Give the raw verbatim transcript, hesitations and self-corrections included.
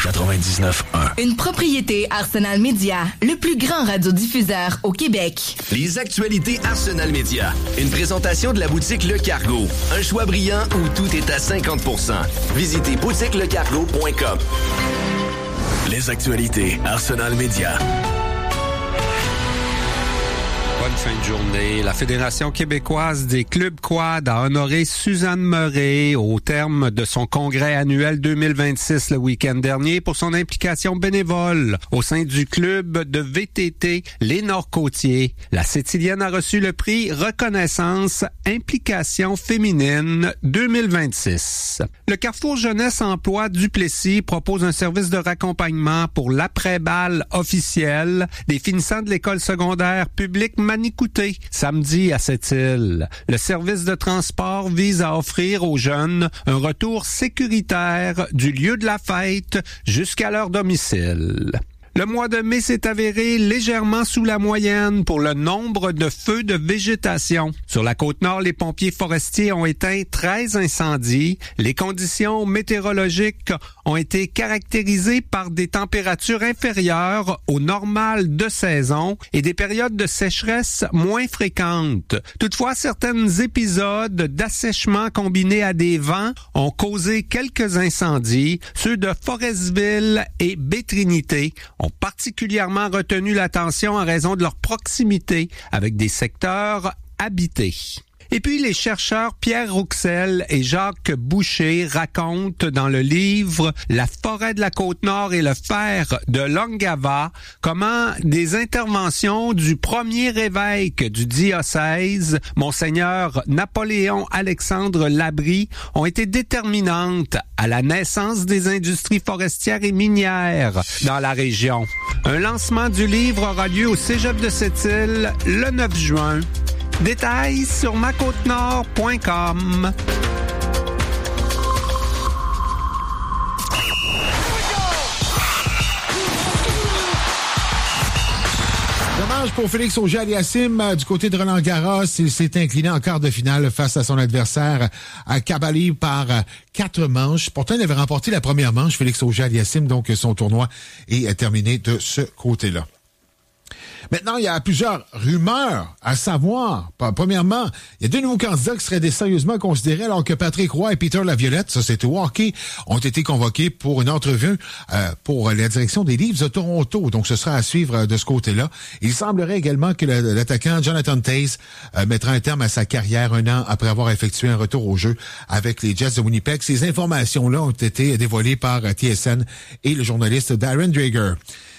quatre-vingt-dix-neuf un. Une propriété Arsenal Média, le plus grand radiodiffuseur au Québec. Les actualités Arsenal Média. Une présentation de la boutique Le Cargo. Un choix brillant où tout est à cinquante pour cent. Visitez boutique le cargo point com. Les actualités Arsenal Média. Bonne fin de journée. La Fédération québécoise des clubs quad a honoré Suzanne Murray au terme de son congrès annuel deux mille vingt-six le week-end dernier pour son implication bénévole au sein du club de V T T Les Nord-Côtiers. La Sétilienne a reçu le prix Reconnaissance Implication féminine deux mille vingt-six. Le Carrefour Jeunesse Emploi Duplessis propose un service de raccompagnement pour l'après-balle officiel des finissants de l'école secondaire publique Manicouté, samedi à Sept-Îles. Le service de transport vise à offrir aux jeunes un retour sécuritaire du lieu de la fête jusqu'à leur domicile. Le mois de mai s'est avéré légèrement sous la moyenne pour le nombre de feux de végétation. Sur la Côte-Nord, les pompiers forestiers ont éteint treize incendies. Les conditions météorologiques ont été caractérisées par des températures inférieures au normal de saison et des périodes de sécheresse moins fréquentes. Toutefois, certains épisodes d'assèchement combinés à des vents ont causé quelques incendies. Ceux de Forestville et Baie-Trinité ont particulièrement retenu l'attention en raison de leur proximité avec des secteurs habités. Et puis, les chercheurs Pierre Rouxel et Jacques Boucher racontent dans le livre « La forêt de la Côte-Nord et le fer de Longava » comment des interventions du premier évêque du diocèse, Monseigneur Napoléon-Alexandre Labrie, ont été déterminantes à la naissance des industries forestières et minières dans la région. Un lancement du livre aura lieu au Cégep de Sept-Îles le neuf juin. Détails sur ma côte nord point com. Dommage pour Félix Auger-Aliassime du côté de Roland-Garros. Il s'est incliné en quart de finale face à son adversaire à Kabali par quatre manches. Pourtant, il avait remporté la première manche, Félix Auger-Aliassime, donc son tournoi est terminé de ce côté-là. Maintenant, il y a plusieurs rumeurs à savoir. Premièrement, il y a deux nouveaux candidats qui seraient sérieusement considérés alors que Patrick Roy et Peter Laviolette, ça c'est au hockey, ont été convoqués pour une entrevue euh, pour la direction des Leafs de Toronto. Donc, ce sera à suivre de ce côté-là. Il semblerait également que le, l'attaquant Jonathan Toews euh, mettra un terme à sa carrière un an après avoir effectué un retour au jeu avec les Jets de Winnipeg. Ces informations-là ont été dévoilées par T S N et le journaliste Darren Dreger.